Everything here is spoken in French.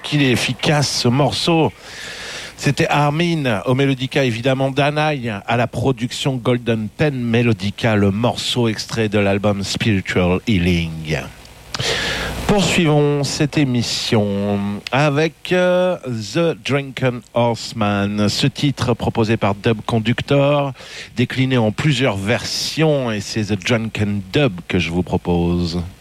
qu'il est efficace ce morceau. C'était Armin au Melodica, évidemment Danai à la production Golden Pen Melodica, le morceau extrait de l'album Spiritual Healing. Poursuivons cette émission avec The Drunken Horseman, ce titre proposé par Dub Conductor, décliné en plusieurs versions, et c'est The Drunken Dub que je vous propose.